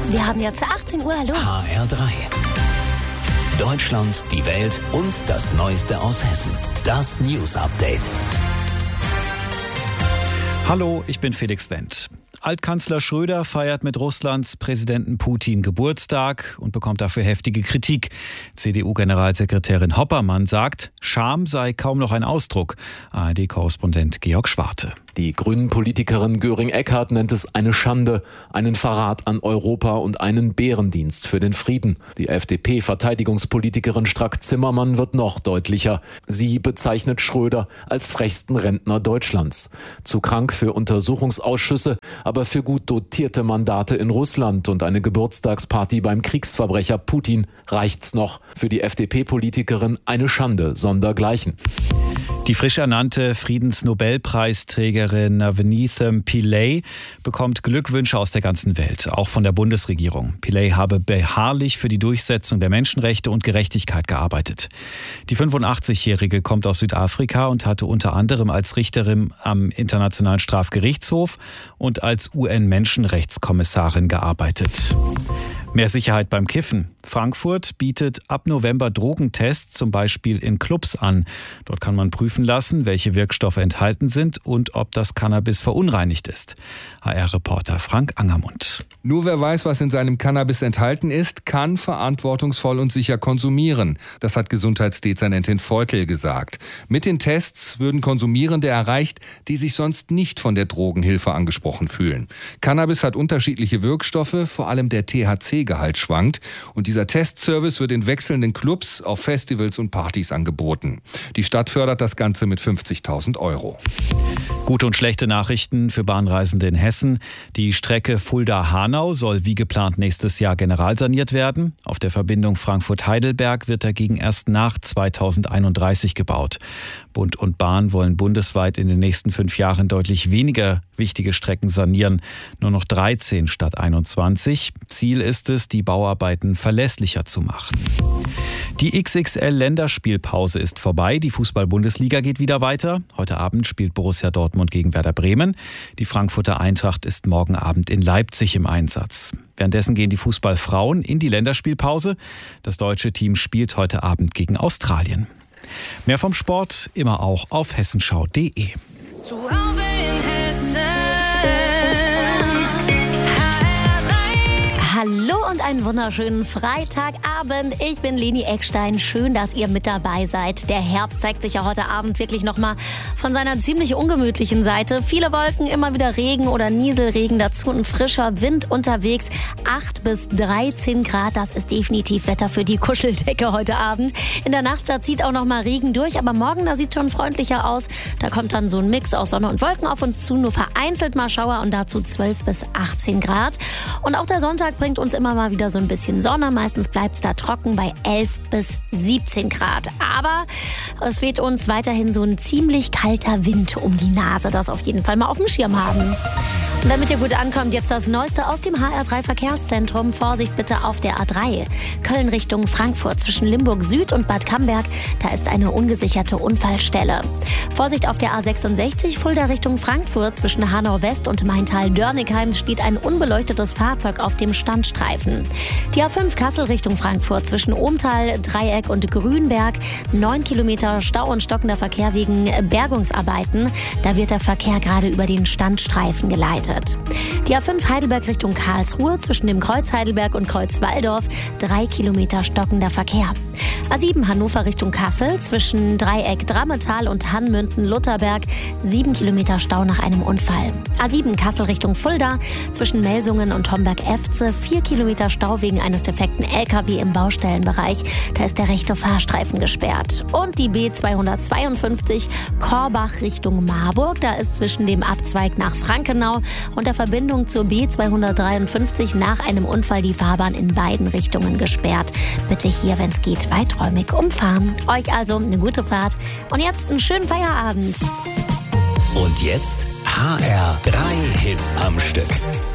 Wir haben jetzt 18 Uhr, hallo. HR3. Deutschland, die Welt und das Neueste aus Hessen. Das News Update. Hallo, ich bin Felix Wendt. Altkanzler Schröder feiert mit Russlands Präsidenten Putin Geburtstag und bekommt dafür heftige Kritik. CDU-Generalsekretärin Hoppermann sagt, Scham sei kaum noch ein Ausdruck. ARD-Korrespondent Georg Schwarte. Die Grünen-Politikerin Göring-Eckardt nennt es eine Schande, einen Verrat an Europa und einen Bärendienst für den Frieden. Die FDP-Verteidigungspolitikerin Strack-Zimmermann wird noch deutlicher. Sie bezeichnet Schröder als frechsten Rentner Deutschlands. Zu krank für Untersuchungsausschüsse, aber für gut dotierte Mandate in Russland und eine Geburtstagsparty beim Kriegsverbrecher Putin reicht's noch. Für die FDP-Politikerin eine Schande sondergleichen. Die frisch ernannte Friedensnobelpreisträgerin Navneet Pillay bekommt Glückwünsche aus der ganzen Welt, auch von der Bundesregierung. Pillay habe beharrlich für die Durchsetzung der Menschenrechte und Gerechtigkeit gearbeitet. Die 85-Jährige kommt aus Südafrika und hatte unter anderem als Richterin am Internationalen Strafgerichtshof und als UN-Menschenrechtskommissarin gearbeitet. Mehr Sicherheit beim Kiffen. Frankfurt bietet ab November Drogentests, zum Beispiel in Clubs an. Dort kann man prüfen lassen, welche Wirkstoffe enthalten sind und ob das Cannabis verunreinigt ist. HR-Reporter Frank Angermund. Nur wer weiß, was in seinem Cannabis enthalten ist, kann verantwortungsvoll und sicher konsumieren. Das hat Gesundheitsdezernentin Feutel gesagt. Mit den Tests würden Konsumierende erreicht, die sich sonst nicht von der Drogenhilfe angesprochen fühlen. Cannabis hat unterschiedliche Wirkstoffe, vor allem der THC-Gehalt schwankt. Und dieser Testservice wird in wechselnden Clubs, auf Festivals und Partys angeboten. Die Stadt fördert das Ganze mit 50.000 €. Gute und schlechte Nachrichten für Bahnreisende in Hessen. Die Strecke Fulda-Hanau soll wie geplant nächstes Jahr generalsaniert werden. Auf der Verbindung Frankfurt-Heidelberg wird dagegen erst nach 2031 gebaut. Bund und Bahn wollen bundesweit in den nächsten 5 Jahren deutlich weniger wichtige Strecken sanieren. Nur noch 13 statt 21. Ziel ist es, die Bauarbeiten verlässlicher zu machen. Die XXL-Länderspielpause ist vorbei. Die Fußball-Bundesliga geht wieder weiter. Heute Abend spielt Borussia Dortmund gegen Werder Bremen. Die Frankfurter Eintracht ist morgen Abend in Leipzig im Einsatz. Währenddessen gehen die Fußballfrauen in die Länderspielpause. Das deutsche Team spielt heute Abend gegen Australien. Mehr vom Sport immer auch auf hessenschau.de. Zu Hause in Hessen. Hallo und einen wunderschönen Freitagabend. Ich bin Leni Eckstein. Schön, dass ihr mit dabei seid. Der Herbst zeigt sich ja heute Abend wirklich nochmal von seiner ziemlich ungemütlichen Seite. Viele Wolken, immer wieder Regen oder Nieselregen, dazu ein frischer Wind unterwegs. 8 bis 13 Grad, das ist definitiv Wetter für die Kuscheldecke heute Abend. In der Nacht, da zieht auch nochmal Regen durch, aber morgen, da sieht schon freundlicher aus. Da kommt dann so ein Mix aus Sonne und Wolken auf uns zu, nur vereinzelt mal Schauer und dazu 12 bis 18 Grad. Und auch der Sonntag bringt uns immer mal wieder so ein bisschen Sonne. Meistens bleibt es da trocken bei 11 bis 17 Grad. Aber es weht uns weiterhin so ein ziemlich kalter Wind um die Nase. Das auf jeden Fall mal auf dem Schirm haben. Und damit ihr gut ankommt, jetzt das Neueste aus dem HR3 Verkehrszentrum. Vorsicht bitte auf der A3. Köln Richtung Frankfurt zwischen Limburg Süd und Bad Camberg. Da ist eine ungesicherte Unfallstelle. Vorsicht auf der A66 Fulda Richtung Frankfurt zwischen Hanau West und Maintal-Dörnigheim steht ein unbeleuctetes Fahrzeug auf dem Standstreifen. Die A5 Kassel Richtung Frankfurt zwischen Ohmtal, Dreieck und Grünberg. 9 Kilometer Stau und stockender Verkehr wegen Bergungsarbeiten. Da wird der Verkehr gerade über den Standstreifen geleitet. Die A5 Heidelberg Richtung Karlsruhe zwischen dem Kreuz Heidelberg und Kreuz Walldorf 3 Kilometer stockender Verkehr. A7 Hannover Richtung Kassel zwischen Dreieck Drammetal und Hannmünden-Lutherberg 7 Kilometer Stau nach einem Unfall. A7 Kassel Richtung Fulda zwischen Melsungen und Homberg-Efze 4 Kilometer Stau wegen eines defekten LKW im Baustellenbereich. Da ist der rechte Fahrstreifen gesperrt. Und die B252 Korbach Richtung Marburg. Da ist zwischen dem Abzweig nach Frankenau und der Verbindung zur B253 nach einem Unfall die Fahrbahn in beiden Richtungen gesperrt. Bitte hier, wenn es geht, weiträumig umfahren. Euch also eine gute Fahrt und jetzt einen schönen Feierabend. Und jetzt HR3 Hits am Stück.